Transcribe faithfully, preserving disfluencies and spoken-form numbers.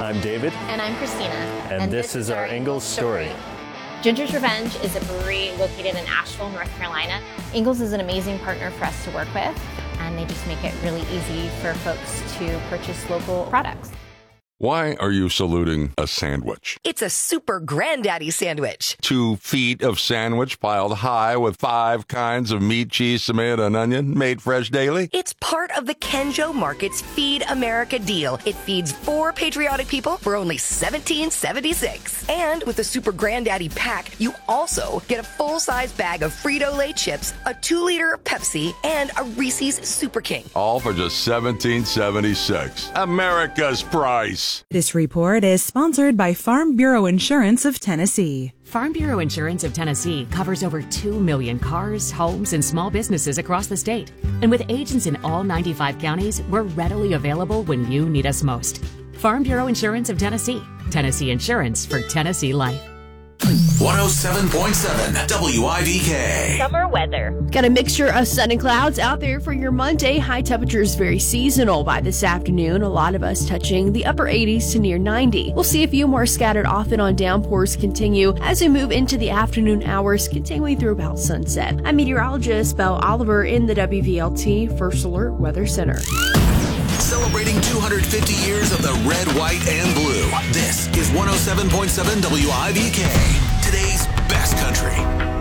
I'm David. And I'm Christina. And, and this, this is our Ingalls story. story. Ginger's Revenge is a brewery located in Asheville, North Carolina. Ingalls is an amazing partner for us to work with, and they just make it really easy for folks to purchase local products. Why are you saluting a sandwich? It's a super granddaddy sandwich. Two feet of sandwich piled high with five kinds of meat, cheese, tomato, and onion, made fresh daily? It's part of the Kenjo Market's Feed America deal. It feeds four patriotic people for only seventeen seventy-six. And with the super granddaddy pack, you also get a full-size bag of Frito-Lay chips, a two-liter Pepsi, and a Reese's Super King. All for just seventeen seventy-six. America's price. This report is sponsored by Farm Bureau Insurance of Tennessee. Farm Bureau Insurance of Tennessee covers over two million cars, homes, and small businesses across the state. And with agents in all ninety-five counties, we're readily available when you need us most. Farm Bureau Insurance of Tennessee. Tennessee Insurance for Tennessee life. one oh seven point seven W I D K. Summer weather. Got a mixture of sun and clouds out there for your Monday. High temperatures very seasonal by this afternoon. A lot of us touching the upper eighties to near ninety. We'll see a few more scattered off and on downpours continue as we move into the afternoon hours, continuing through about sunset. I'm meteorologist Belle Oliver in the W V L T First Alert Weather Center. Celebrating two hundred fifty years of the red, white, and blue. This is one oh seven point seven W I D K. Today's best country.